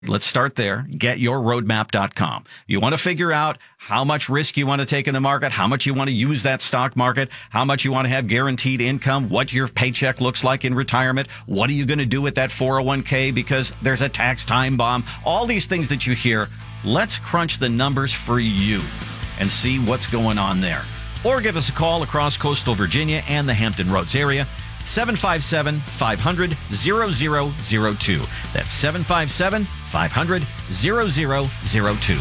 Let's start there. GetYourRoadmap.com. You want to figure out how much risk you want to take in the market, how much you want to use that stock market, how much you want to have guaranteed income, what your paycheck looks like in retirement, what are you going to do with that 401k because there's a tax time bomb, all these things that you hear. Let's crunch the numbers for you and see what's going on there. Or give us a call across coastal Virginia and the Hampton Roads area. 757-500-0002. That's 757-500-0002.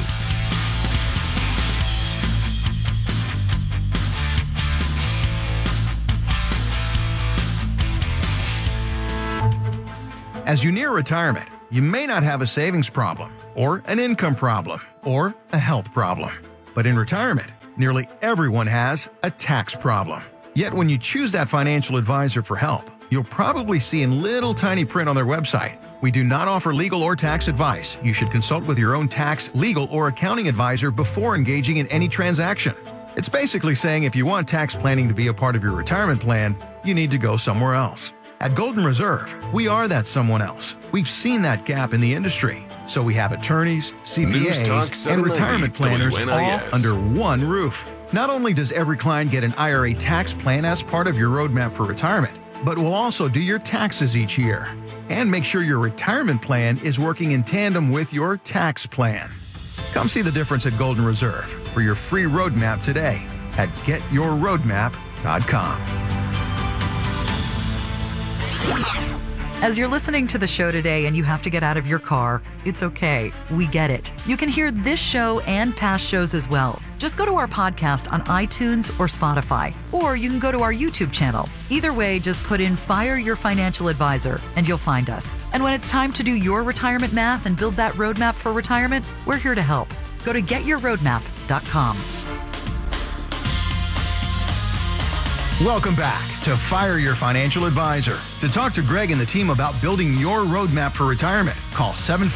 As you near retirement, you may not have a savings problem, or an income problem, or a health problem. But in retirement, nearly everyone has a tax problem. Yet when you choose that financial advisor for help, you'll probably see in little tiny print on their website, "We do not offer legal or tax advice. You should consult with your own tax, legal, or accounting advisor before engaging in any transaction." It's basically saying if you want tax planning to be a part of your retirement plan, you need to go somewhere else. At Golden Reserve, we are that someone else. We've seen that gap in the industry. So we have attorneys, CPAs, and retirement planners all under one roof. Not only does every client get an IRA tax plan as part of your roadmap for retirement, but we'll also do your taxes each year and make sure your retirement plan is working in tandem with your tax plan. Come see the difference at Golden Reserve for your free roadmap today at GetYourRoadmap.com. As you're listening to the show today and you have to get out of your car, it's okay. We get it. You can hear this show and past shows as well. Just go to our podcast on iTunes or Spotify, or you can go to our YouTube channel. Either way, just put in Fire Your Financial Advisor and you'll find us. And when it's time to do your retirement math and build that roadmap for retirement, we're here to help. Go to GetYourRoadmap.com. Welcome back to Fire Your Financial Advisor. To talk to Greg and the team about building your roadmap for retirement, call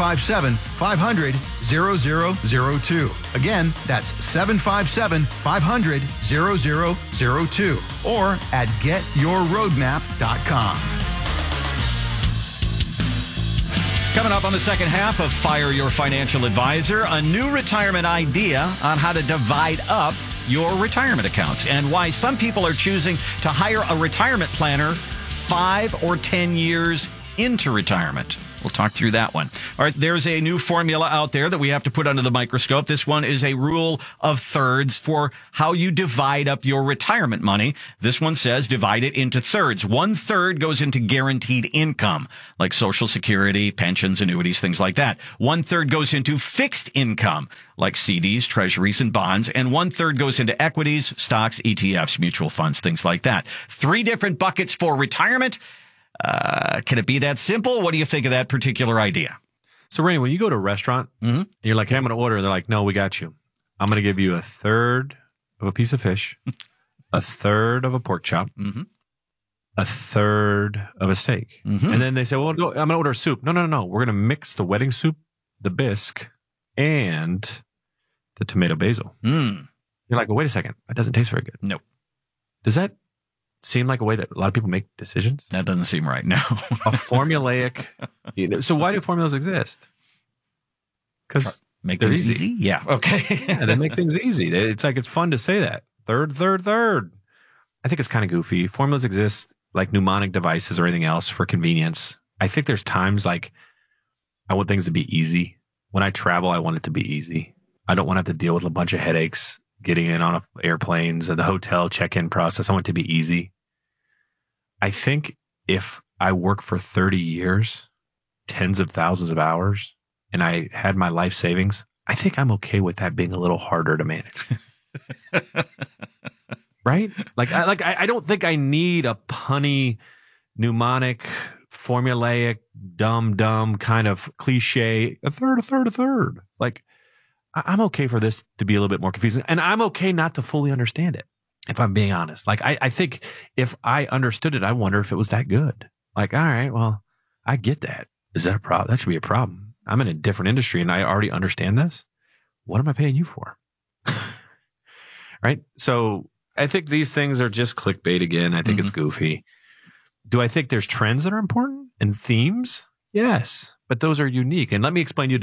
757-500-0002. Again, that's 757-500-0002 or at GetYourRoadmap.com. Coming up on the second half of Fire Your Financial Advisor, a new retirement idea on how to divide up your retirement accounts and why some people are choosing to hire a retirement planner 5 or 10 years into retirement. We'll talk through that one. All right, there's a new formula out there that we have to put under the microscope. This one is a rule of thirds for how you divide up your retirement money. This one says divide it into thirds. 1/3 goes into guaranteed income, like Social Security, pensions, annuities, things like that. 1/3 goes into fixed income, like CDs, treasuries, and bonds. And 1/3 goes into equities, stocks, ETFs, mutual funds, things like that. 3 different buckets for retirement. Can it be that simple? What do you think of that particular idea? So, Randy, when you go to a restaurant, and you're like, hey, I'm going to order, and they're like, no, we got you. I'm going to give you 1/3 of a piece of fish, 1/3 of a pork chop, 1/3 of a steak. And then they say, well, I'm going to order a soup. No. We're going to mix the wedding soup, the bisque, and the tomato basil. You're like, well, wait a second. That doesn't taste very good. Nope. Does that seem like a way that a lot of people make decisions? That doesn't seem right, no. A formulaic. So why do formulas exist? Because make things easy? Yeah, okay. Yeah, they make things easy. It's like it's fun to say that. Third. I think it's kind of goofy. Formulas exist like mnemonic devices or anything else for convenience. I think there's times like I want things to be easy. When I travel, I want it to be easy. I don't want to have to deal with a bunch of headaches getting in on airplanes and the hotel check-in process. I want it to be easy. I think if I work for 30 years, tens of thousands of hours, and I had my life savings, I think I'm okay with that being a little harder to manage. Right? I don't think I need a punny, mnemonic, formulaic, dumb kind of cliche, a third. Like, I'm okay for this to be a little bit more confusing. And I'm okay not to fully understand it, if I'm being honest. Like, I think if I understood it, I wonder if it was that good. Like, all right, well, I get that. Is that a problem? That should be a problem. I'm in a different industry and I already understand this. What am I paying you for? Right? So I think these things are just clickbait again. I think it's goofy. Do I think there's trends that are important and themes? Yes. but those are unique. And let me explain to you